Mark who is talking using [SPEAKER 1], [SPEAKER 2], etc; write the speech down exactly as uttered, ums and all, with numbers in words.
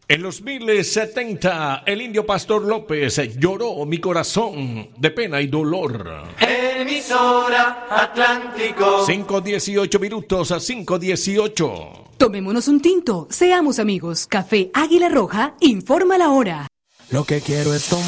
[SPEAKER 1] En los mil setenta, el indio Pastor López lloró mi corazón de pena y dolor.
[SPEAKER 2] Emisora Atlántico.
[SPEAKER 1] cinco dieciocho minutos a cinco dieciocho.
[SPEAKER 3] Tomémonos un tinto, seamos amigos. Café Águila Roja informa la hora.
[SPEAKER 4] Lo que quiero es tomar.